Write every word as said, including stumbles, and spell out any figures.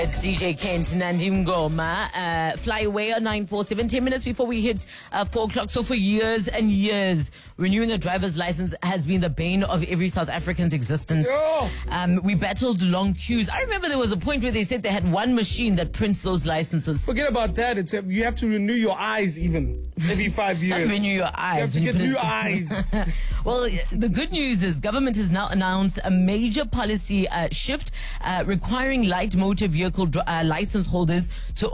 It's D J Kent, Nandi Ngoma, uh, fly away on nine four seven, ten minutes before we hit uh, four o'clock. So for years and years, renewing a driver's license has been the bane of every South African's existence. Um, we battled long queues. I remember there was a point where they said they had one machine that prints those licenses. Forget about that. It's a, you have to renew your eyes even every five years. Not renew your eyes. You have to get you new eyes. Well, the good news is government has now announced a major policy uh, shift uh, requiring light motor vehicle uh, license holders to